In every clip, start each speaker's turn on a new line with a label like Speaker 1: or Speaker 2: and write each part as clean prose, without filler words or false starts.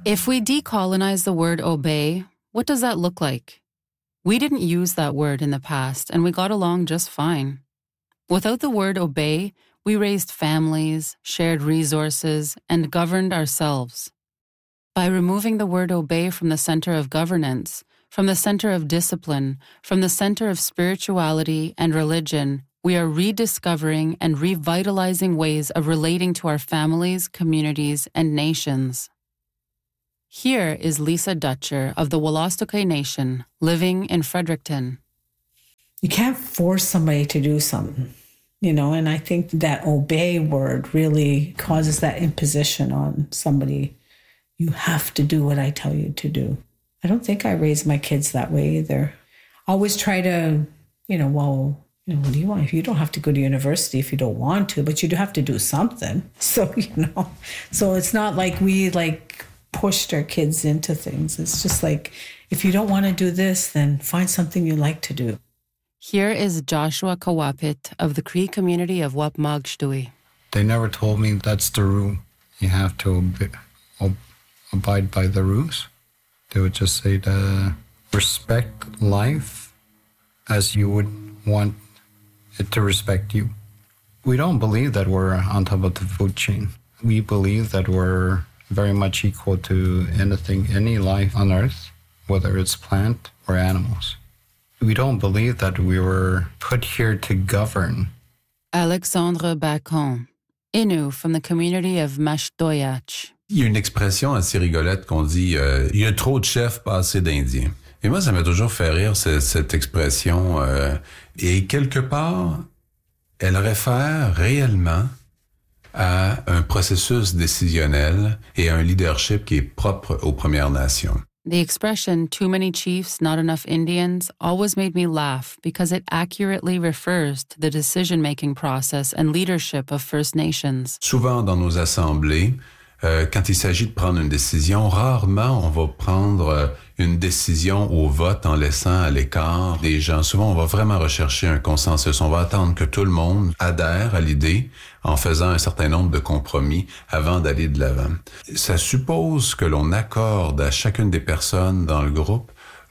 Speaker 1: If we decolonize the word obey, what does that look like? We didn't use that word in the past, and we got along just fine. Without the word obey, we raised families, shared resources, and governed ourselves. By removing the word obey from the center of governance, from the center of discipline, from the center of spirituality and religion, we are rediscovering and revitalizing ways of relating to our families, communities, and nations. Here is Lisa Dutcher of the Wolastoqey Nation, living in Fredericton.
Speaker 2: You can't force somebody to do something, and I think that obey word really causes that imposition on somebody. You have to do what I tell you to do. I don't think I raised my kids that way either. I always try to, what do you want? If you don't have to go to university if you don't want to, but you do have to do something. So, so it's not like we pushed our kids into things. It's just like, if you don't want to do this, then find something you like to do.
Speaker 1: Here is Joshua Kawapit of the Cree community of Wapmagdshtui.
Speaker 3: They never told me that's the rule. You have to abide by the rules. They would just say to respect life as you would want it to respect you. We don't believe that we're on top of the food chain. We believe that we're very much equal to any life on earth, whether it's plant or animals. We don't believe that we were put here to govern.
Speaker 1: Alexandre Bacon, Innu from the community of Mashtoyach.
Speaker 4: Il y a une expression assez rigolote qu'on dit il y a trop de chefs, pas assez d'Indiens. Et moi, ça m'a toujours fait rire, cette expression. Et quelque part, elle réfère réellement à un processus décisionnel et à un leadership qui est propre aux Premières Nations.
Speaker 1: The expression, too many chiefs, not enough Indians, always made me laugh because it accurately refers to the decision-making process and leadership of First Nations.
Speaker 4: Souvent dans nos assemblées, quand il s'agit de prendre une décision, rarement on va prendre une décision au vote en laissant à l'écart les gens. Souvent, on va vraiment rechercher un consensus. On va attendre que tout le monde adhère à l'idée en faisant un certain nombre de compromis avant d'aller de l'avant. Ça suppose que l'on accorde à chacune des personnes dans le groupe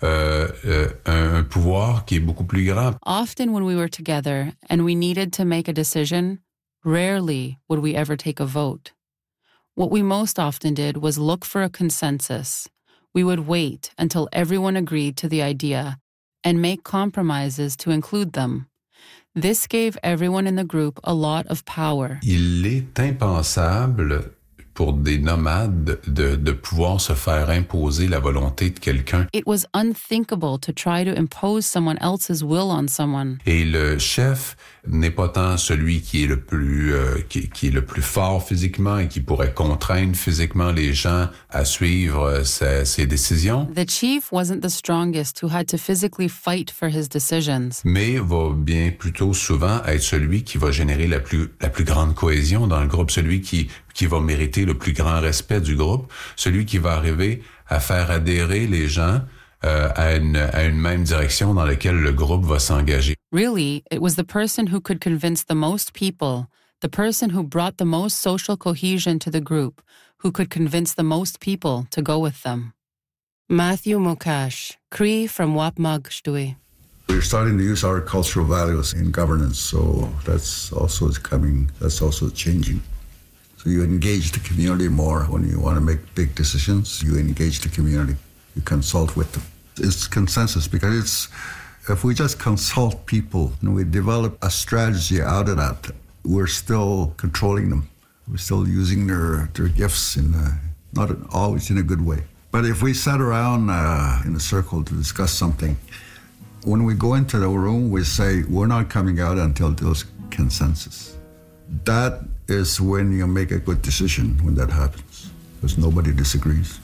Speaker 4: un pouvoir qui est beaucoup plus grand.
Speaker 1: Often when we were together and we needed to make a decision, rarely would we ever take a vote. What we most often did was look for a consensus. We would wait until everyone agreed to the idea and make compromises to include them. This gave everyone in the group a lot of power.
Speaker 4: Il est impensable pour des nomades de pouvoir se faire imposer la volonté de quelqu'un.
Speaker 1: It was unthinkable to try to impose someone else's will on someone.
Speaker 4: Et le chef n'est pas tant celui qui est le plus fort physiquement et qui pourrait contraindre physiquement les gens à suivre ses décisions.
Speaker 1: The chief wasn't the strongest who had to physically fight for his decisions.
Speaker 4: Mais va bien plutôt souvent être celui qui va générer la plus grande cohésion dans le groupe, celui qui va mériter le plus grand respect du groupe, celui qui va arriver à faire adhérer les gens à une même direction dans laquelle le groupe va s'engager.
Speaker 1: Really, it was the person who could convince the most people, the person who brought the most social cohesion to the group, who could convince the most people to go with them. Matthew Mokash, Cree from Wapmagdshtui.
Speaker 5: We're starting to use our cultural values in governance, so that's also changing. So you engage the community more when you want to make big decisions. You engage the community. You consult with them. It's consensus because if we just consult people and we develop a strategy out of that, we're still controlling them. We're still using their gifts not always in a good way. But if we sat around in a circle to discuss something, when we go into the room, we say, we're not coming out until there's consensus. That is when you make a good decision, when that happens, because nobody disagrees.